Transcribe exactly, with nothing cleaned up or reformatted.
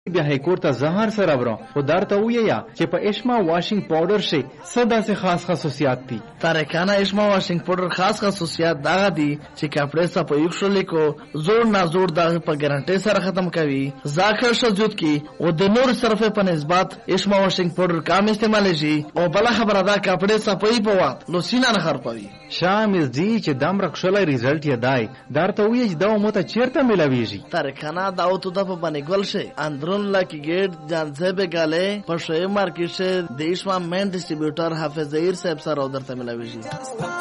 بیا هیکورټ ته زهر سره برو خو درته وییا چې په اشما واشنګ پاوډر شي څه داسې خاص خصوصیات دي. تارکانه اشما واشنګ پاوډر خاص خصوصیات دغه دي چې کپڑے صفائی کړل کو زور نه زور دغه په ګارانټي سره ختم کوي. ذاکر شذوت کی او د نور صرفه په نسبت اشما واشنګ پاوډر کم استعمال شي او بل خبره دا کپڑے صفائی په وخت لوسینا نه خرپوي. شامز دی چې دم رخصلای ریزلټ یې دای درته وی چې دا مو ته چیرته ملاویږي. تارکانه دا او ته په باندې ګل شي اندرون لکی گیٹ جانزیب گاله پر شوی مارکیٹ سے دیش میں مین ڈسٹریبیوٹر حافظ ظہیر صاحب سره ودرته ملاویږي.